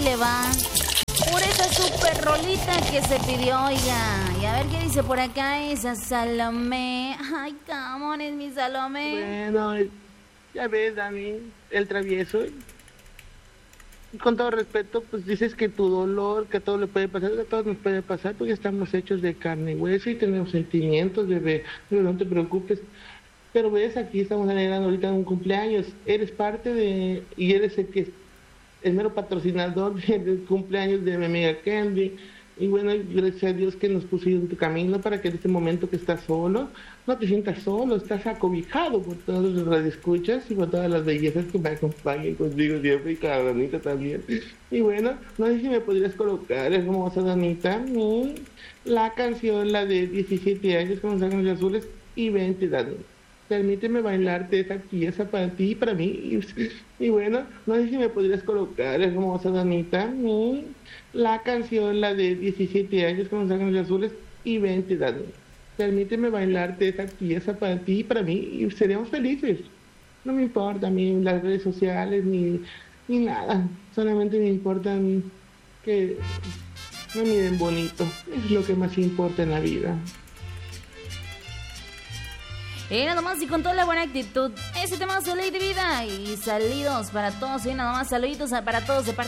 le va por esa super rolita que se pidió, oiga. Y a ver qué dice por acá esa Salomé. Ay, camón, es mi Salomé. Bueno, ya ves, Dani, el travieso. Y con todo respeto, pues dices que tu dolor, que a todo le puede pasar, que a todos nos puede pasar, porque estamos hechos de carne y hueso y tenemos sentimientos, bebé. Pero no te preocupes. Pero ves, aquí estamos celebrando ahorita un cumpleaños. Eres parte de, y eres el mero patrocinador del cumpleaños de mi amiga Candy. Y bueno, gracias a Dios que nos puso en tu camino para que en este momento que estás solo, no te sientas solo, estás acobijado por todos los radioescuchas y por todas las bellezas que me acompañan contigo siempre y Danita también. Y bueno, no sé si me podrías colocar, hermosa Danita, la canción, la de 17 años con los ángeles azules y 20, Dani. Permíteme bailarte esa pieza para ti y para mí. Y bueno, no sé si me podrías colocar, hermosa Danita, la canción, la de 17 años con los ángeles azules y 20, Dani. Permíteme bailarte esa pieza para ti y para mí y seremos felices. No me importa a mí las redes sociales ni nada. Solamente me importa a mí que me miren bonito. Es lo que más importa en la vida. Nada más y con toda la buena actitud. Ese tema es de ley de vida. Y saludos para todos. Nada más saluditos para todos de parte